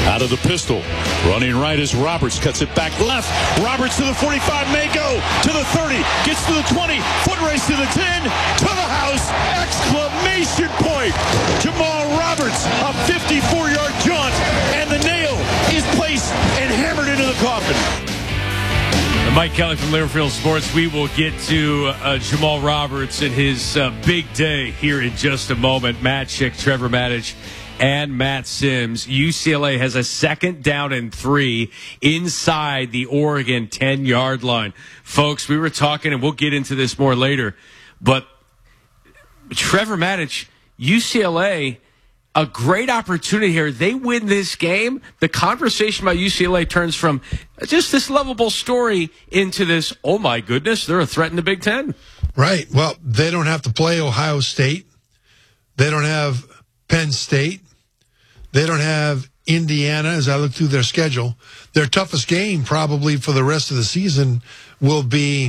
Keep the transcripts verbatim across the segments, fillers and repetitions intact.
Out of the pistol. Running right is Roberts. Cuts it back left. Roberts to the forty-five. May go to the thirty. Gets to the twenty. Foot race to the ten. To the house. Exclamation point. Jamal Roberts. A fifty-four-yard jaunt. And the nail is placed and hammered into the coffin. Mike Kelly from Learfield Sports. We will get to uh, Jamal Roberts and his uh, big day here in just a moment. Matt Schick, Trevor Matich, and Matt Sims. U C L A has a second down and three inside the Oregon ten-yard line. Folks, we were talking, and we'll get into this more later, but Trevor Matich, U C L A, a great opportunity here. They win this game. The conversation about U C L A turns from just this lovable story into this, oh, my goodness, they're a threat in the Big Ten. Right. Well, they don't have to play Ohio State. They don't have Penn State. They don't have Indiana, as I look through their schedule. Their toughest game probably for the rest of the season will be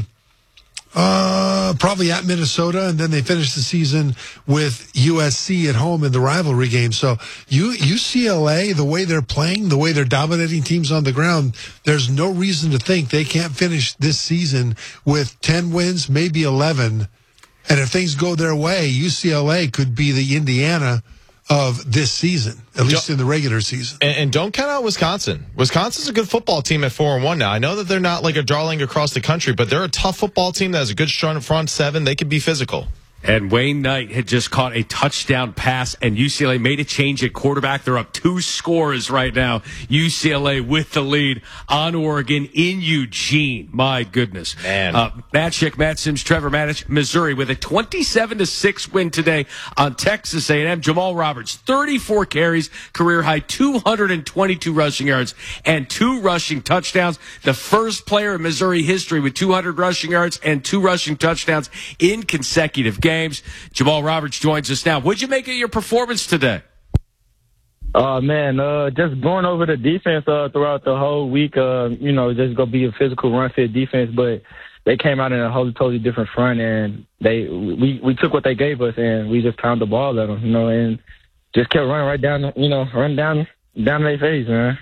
Uh, probably at Minnesota, and then they finish the season with U S C at home in the rivalry game. So U- UCLA, the way they're playing, the way they're dominating teams on the ground, there's no reason to think they can't finish this season with ten wins, maybe eleven. And if things go their way, U C L A could be the Indiana of this season, at least in the regular season. And, and don't count out Wisconsin. Wisconsin's a good football team at four and one now. I know that they're not like a darling across the country, but they're a tough football team that has a good strong front seven. They could be physical. And Wayne Knight had just caught a touchdown pass, and U C L A made a change at quarterback. They're up two scores right now. U C L A with the lead on Oregon in Eugene. My goodness. Man. Uh, Matt Schick, Matt Sims, Trevor Matich, Missouri with a twenty-seven to six win today on Texas A and M. Jamal Roberts, thirty-four carries, career high, two hundred twenty-two rushing yards, and two rushing touchdowns. The first player in Missouri history with two hundred rushing yards and two rushing touchdowns in consecutive games. Games. Jamal Roberts joins us now. What'd you make of your performance today? Uh, man, uh, just going over the defense uh, throughout the whole week, uh, you know, just going to be a physical run-fit defense, but they came out in a whole totally different front, and they we, we took what they gave us, and we just pounded the ball at them, you know, and just kept running right down, you know, running down, down their face, man.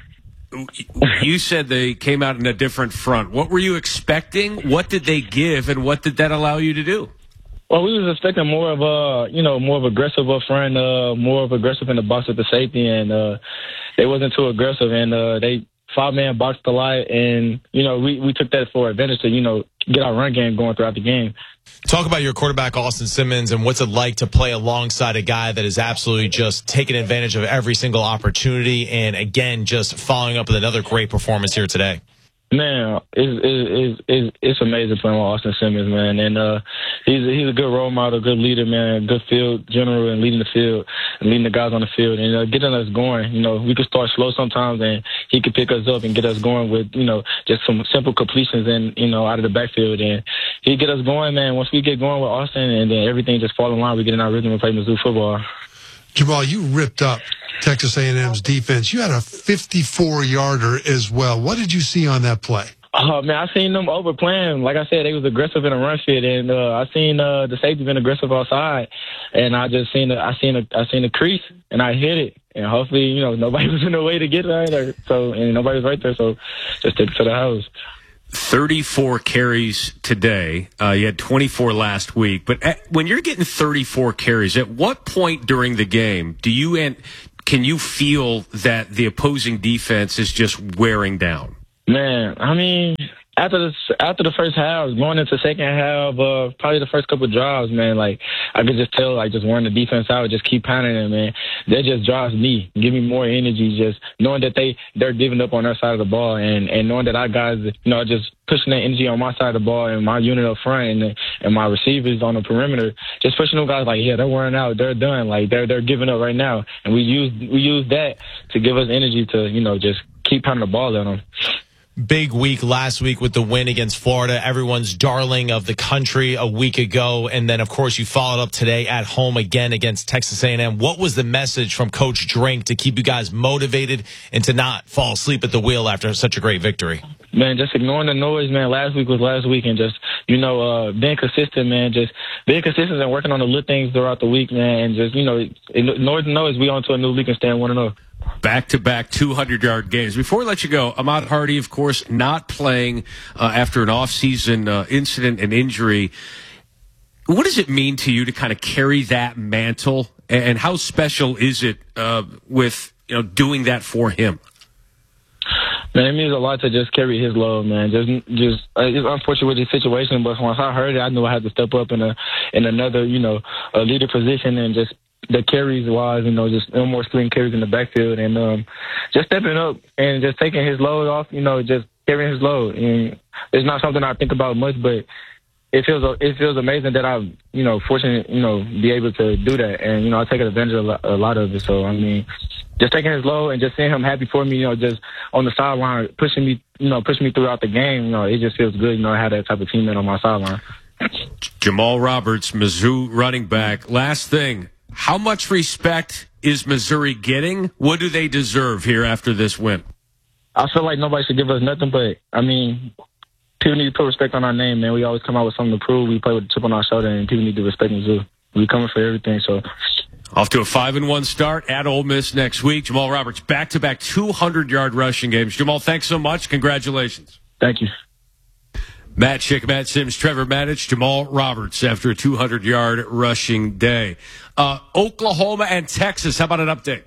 You said they came out in a different front. What were you expecting? What did they give, and what did that allow you to do? Well, we was expecting more of a, you know, more of aggressive up front, uh, more of aggressive in the box with the safety, and uh, they wasn't too aggressive, and uh, they five-man boxed a lot, and, you know, we, we took that for advantage to, you know, get our run game going throughout the game. Talk about your quarterback, Austin Simmons, and what's it like to play alongside a guy that is absolutely just taking advantage of every single opportunity, and, again, just following up with another great performance here today. Man, it's, it's, it's, it's amazing playing with Austin Simmons, man. And uh, he's, he's a good role model, good leader, man, good field general and leading the field and leading the guys on the field and uh, getting us going. You know, we could start slow sometimes and he could pick us up and get us going with, you know, just some simple completions and, you know, out of the backfield. And he get us going, man. Once we get going with Austin and then everything just fall in line, we get in our rhythm and play Mizzou football. Jamal, you ripped up Texas A and M's defense. You had a fifty-four-yarder as well. What did you see on that play? Oh, man, I seen them overplaying. Like I said, they was aggressive in a run fit, and uh, I seen uh, the safety been aggressive outside, and I just seen the, I seen a, I seen the crease, and I hit it, and hopefully, you know, nobody was in the way to get it right there, so and nobody was right there, so just took it to the house. thirty-four carries today. Uh, you had twenty-four last week. But at, when you're getting thirty-four carries, at what point during the game do you and can you feel that the opposing defense is just wearing down? Man, I mean, after the after the first half, going into the second half, uh, probably the first couple of drives, man, like I could just tell, like just wearing the defense out, just keep pounding them, man. That just drives me, give me more energy, just knowing that they they're giving up on their side of the ball, and and knowing that our guys, you know, just pushing that energy on my side of the ball and my unit up front and and my receivers on the perimeter, just pushing them guys like, yeah, they're wearing out, they're done, like they're they're giving up right now, and we use we use that to give us energy to, you know, just keep pounding the ball at them. Big week last week with the win against Florida, everyone's darling of the country a week ago. And then, of course, you followed up today at home again against Texas A and M. What was the message from Coach Drink to keep you guys motivated and to not fall asleep at the wheel after such a great victory? Man, just ignoring the noise, man. Last week was last week, and just, you know, uh, being consistent, man. Just being consistent and working on the little things throughout the week, man. And just, you know, ignore the noise. We on to a new week and stand one and oh. Back-to-back two hundred yard games. Before we let you go, Ahmad Hardy, of course, not playing uh, after an off-season uh, incident and injury. What does it mean to you to kind of carry that mantle, and how special is it uh, with you know doing that for him? Man, it means a lot to just carry his load, man. Just, just uh, it's unfortunate with the situation, but once I heard it, I knew I had to step up in a in another, you know, a leader position and just the carries wise, you know, just no more swing carries in the backfield and um, just stepping up and just taking his load off, you know, just carrying his load. And it's not something I think about much, but it feels it feels amazing that I'm, you know, fortunate, you know, be able to do that. And, you know, I take advantage of a lot of it. So, I mean, just taking his load and just seeing him happy for me, you know, just on the sideline, pushing me, you know, pushing me throughout the game, you know, it just feels good, you know, I have that type of teammate on my sideline. Jamal Roberts, Mizzou running back. Last thing, how much respect is Missouri getting? What do they deserve here after this win? I feel like nobody should give us nothing, but, I mean, people need to put respect on our name, man. We always come out with something to prove. We play with a chip on our shoulder, and people need to respect Mizzou. We coming for everything, so. Off to a five and one start at Ole Miss next week. Jamal Roberts, back-to-back two hundred yard rushing games. Jamal, thanks so much. Congratulations. Thank you. Matt Schick, Matt Sims, Trevor Matich, Jamal Roberts after a two hundred yard rushing day. Uh, Oklahoma and Texas, how about an update?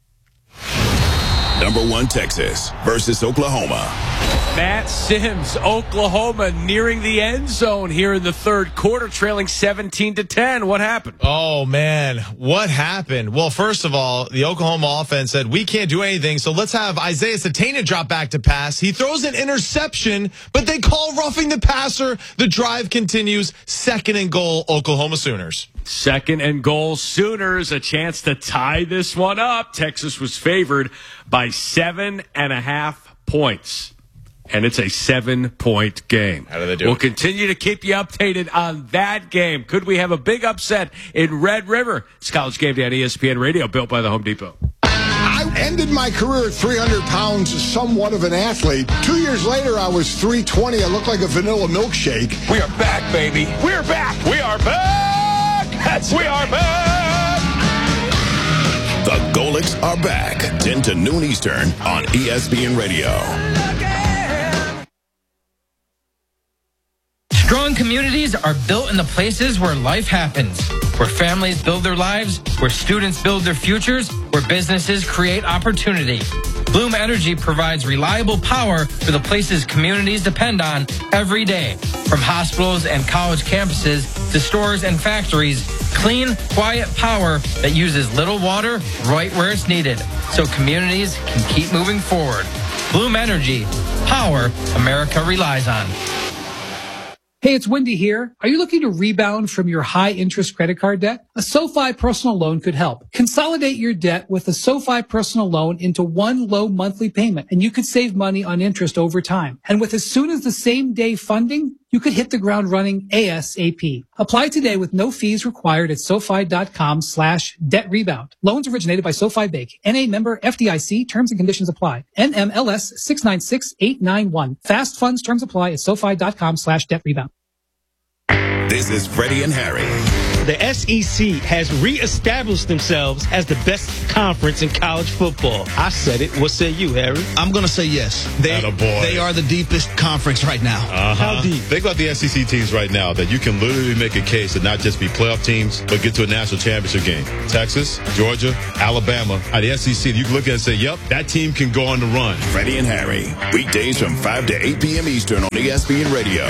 Number one, Texas versus Oklahoma. Matt Sims, Oklahoma nearing the end zone here in the third quarter, trailing seventeen to ten. What happened? Oh, man. What happened? Well, first of all, the Oklahoma offense said, we can't do anything, so let's have Isaiah Satana drop back to pass. He throws an interception, but they call roughing the passer. The drive continues. Second and goal, Oklahoma Sooners. Second and goal, Sooners. A chance to tie this one up. Texas was favored by seven and a half points. And it's a seven-point game. How do they do We'll it? continue to keep you updated on that game. Could we have a big upset in Red River? It's College Game Day on E S P N Radio, built by the Home Depot. I ended my career at three hundred pounds, somewhat of an athlete. Two years later, I was three twenty. I looked like a vanilla milkshake. We are back, baby. We're back. We are back. That's we are back. The Golics are back. ten to noon Eastern on E S P N Radio. Strong communities are built in the places where life happens, where families build their lives, where students build their futures, where businesses create opportunity. Bloom Energy provides reliable power for the places communities depend on every day. From hospitals and college campuses to stores and factories, clean, quiet power that uses little water right where it's needed, so communities can keep moving forward. Bloom Energy, power America relies on. Hey, it's Wendy here. Are you looking to rebound from your high-interest credit card debt? A SoFi personal loan could help. Consolidate your debt with a SoFi personal loan into one low monthly payment, and you could save money on interest over time. And with as soon as the same day funding, you could hit the ground running ASAP. Apply today with no fees required at SoFi.com slash debt rebound. Loans originated by SoFi Bank. N A member F D I C. Terms and conditions apply. N M L S six nine six eight nine one. Fast funds terms apply at SoFi.com slash debt rebound. This is Freddie and Harry. The S E C has reestablished themselves as the best conference in college football. I said it. What say you, Harry? I'm going to say yes. They, Attaboy. they are the deepest conference right now. Uh-huh. How deep? Think about the S E C teams right now that you can literally make a case to not just be playoff teams, but get to a national championship game. Texas, Georgia, Alabama. At the S E C, you can look at it and say, yep, that team can go on the run. Freddie and Harry. Weekdays from five to eight p.m. Eastern on E S P N Radio.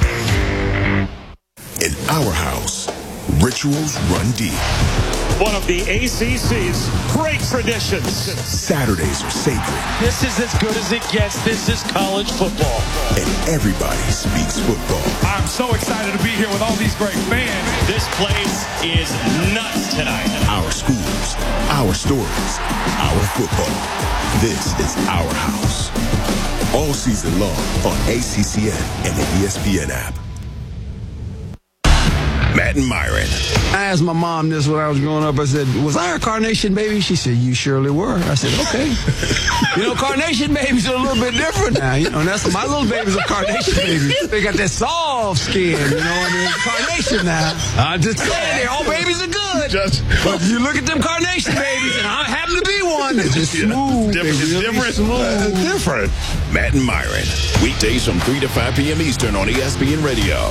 In our house, rituals run deep. One of the A C C's great traditions. Saturdays are sacred. This is as good as it gets. This is college football. And everybody speaks football. I'm so excited to be here with all these great fans. This place is nuts tonight. Our schools, our stories, our football. This is our house. All season long on A C C N and the E S P N app. Matt and Myron. I asked my mom this when I was growing up. I said, was I a carnation baby? She said, you surely were. I said, okay. You know, carnation babies are a little bit different now. You know, and that's my little babies are carnation babies. They got that soft skin, you know, I mean, carnation now. I'm just saying, they all babies are good. Just, but you look at them carnation babies, and I happen to be one. They're just smooth. Different. They're really different. smooth. Uh, different. Matt and Myron. Weekdays from three to five p.m. Eastern on E S P N Radio.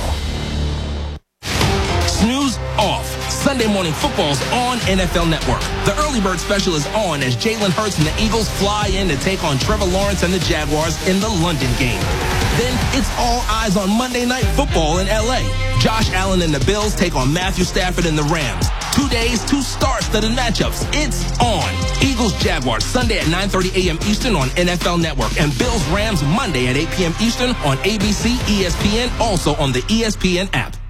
Snooze off. Sunday Morning Football's on N F L Network. The early bird special is on as Jalen Hurts and the Eagles fly in to take on Trevor Lawrence and the Jaguars in the London game. Then it's all eyes on Monday Night Football in L A. Josh Allen and the Bills take on Matthew Stafford and the Rams. Two days, two star-studded matchups. It's on. Eagles-Jaguars Sunday at nine thirty a.m. Eastern on N F L Network. And Bills-Rams Monday at eight p.m. Eastern on A B C, E S P N, also on the E S P N app.